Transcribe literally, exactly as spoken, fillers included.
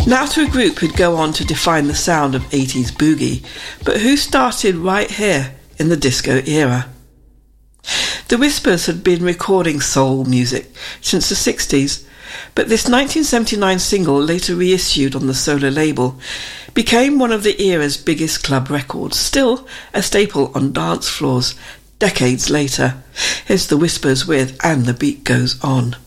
Now to a group who'd go on to define the sound of eighties boogie, but who started right here in the disco era. The Whispers had been recording soul music since the sixties, but this nineteen seventy-nine single, later reissued on the Solar label, became one of the era's biggest club records, still a staple on dance floors decades later. Here's the Whispers with And the Beat Goes On.